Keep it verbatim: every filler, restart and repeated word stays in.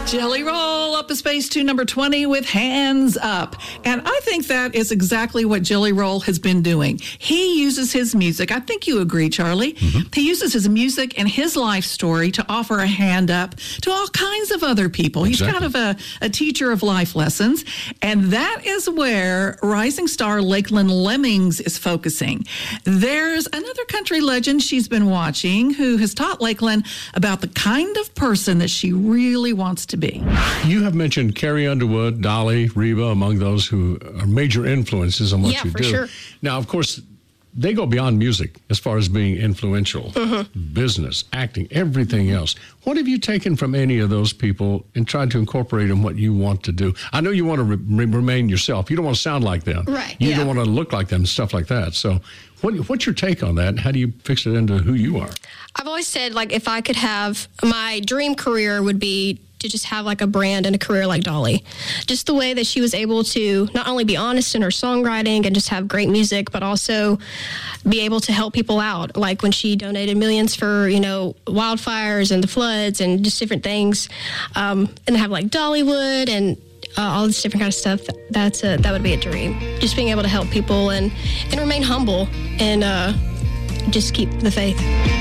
Jelly Roll, Up a Space to number twenty with Hands Up. And I think that is exactly what Jelly Roll has been doing. He uses his music. I think you agree, Charlie. Mm-hmm. He uses his music and his life story to offer a hand up to all kinds of other people. Exactly. He's kind of a, a teacher of life lessons. And that is where rising star Lakeland Lemmings is focusing. There's another country legend she's been watching who has taught Lakeland about the kind of person that she really wants to be. You have mentioned Carrie Underwood, Dolly, Reba, among those who are major influences on what yeah, you for do. Sure. Now, of course, they go beyond music as far as being influential, mm-hmm. business, acting, everything else. What have you taken from any of those people and tried to incorporate in what you want to do? I know you want to re- remain yourself. You don't want to sound like them. Right. You yeah. don't want to look like them, stuff like that. So what, what's your take on that, and how do you fix it into who you are? I've always said, like, if I could have, my dream career would be to just have like a brand and a career like Dolly. Just the way that she was able to not only be honest in her songwriting and just have great music, but also be able to help people out. Like when she donated millions for, you know, wildfires and the floods and just different things. Um, and have like Dollywood and uh, all this different kind of stuff. That's a, that would be a dream. Just being able to help people and, and remain humble and uh, just keep the faith.